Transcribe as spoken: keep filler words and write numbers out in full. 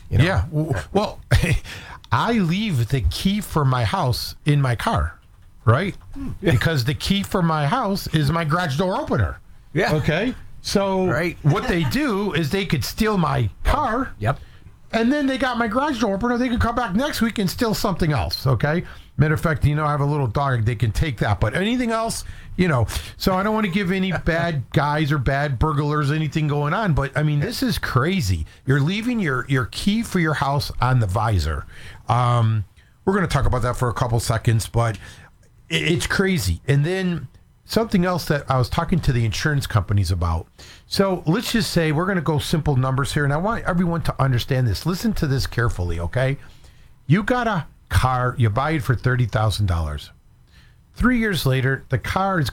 You know? Yeah. w- Well, I leave the key for my house in my car, right? Because the key for my house is my garage door opener. Yeah. Okay. So Right. what they do is they could steal my car. Yep. And then they got my garage door opener. They can come back next week and steal something else. Okay. Matter of fact, you know, I have a little dog. They can take that. But anything else, you know. So I don't want to give any bad guys or bad burglars anything going on. But I mean, this is crazy. You're leaving your your key for your house on the visor. Um, we're going to talk about that for a couple seconds, but it, it's crazy. And then something else that I was talking to the insurance companies about. So let's just say we're going to go simple numbers here, and I want everyone to understand this. Listen to this carefully, okay? You got a car, you buy it for thirty thousand dollars. Three years later, the car is